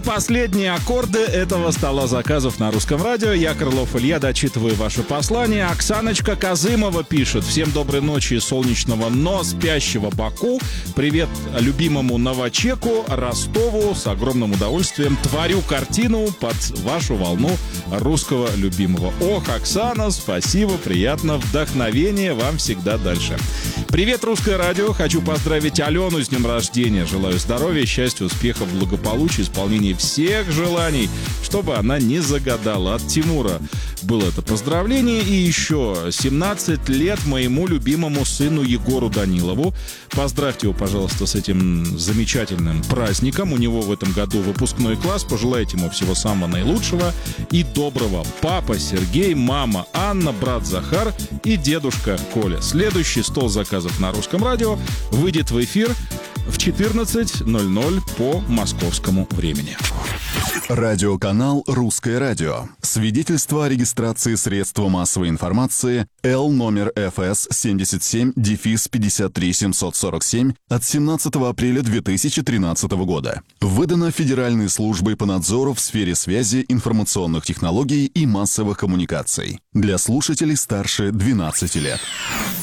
последние аккорды этого стола заказов на Русском радио. Я, Крылов Илья, дочитываю ваши послания. Оксаночка Казымова пишет: всем доброй ночи из солнечного, но спящего Баку. Привет любимому Новочеку, Ростову. С огромным удовольствием творю картину под вашу волну русского любимого. Ох, Оксана, спасибо, приятно, вдохновение вам всегда дальше. Привет, Русское радио. Хочу поздравить Алену с днем рождения. Желаю здоровья, счастья, успеха, благополучия, исполнения всех желаний, чтобы она не загадала. От Тимура было это поздравление. И еще 17 лет моему любимому сыну Егору Данилову. Поздравьте его, пожалуйста, с этим замечательным праздником. У него в этом году выпускной класс. Пожелайте ему всего самого наилучшего и доброго. Папа Сергей, мама Анна, брат Захар и дедушка Коля. Следующий стол заказов на Русском радио выйдет в эфир в 14:00 по московскому времени. Радиоканал «Русское радио». Свидетельство о регистрации средства массовой информации Л номер ФС 77-53747 от 17 апреля 2013 года. Выдано Федеральной службой по надзору в сфере связи, информационных технологий и массовых коммуникаций. Для слушателей старше 12 лет.